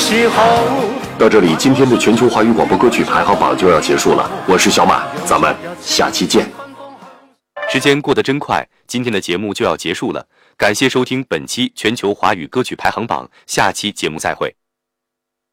时候。 到这里，今天的全球华语广播歌曲排行榜就要结束了。我是小马，咱们下期见。 时间过得真快，今天的节目就要结束了。感谢收听本期全球华语歌曲排行榜，下期节目再会。